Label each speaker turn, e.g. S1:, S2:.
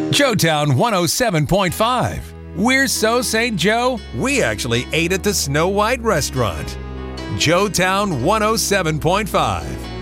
S1: Joetown 107.5. We're so St. Joe, we actually ate at the Snow White restaurant. Joetown 107.5.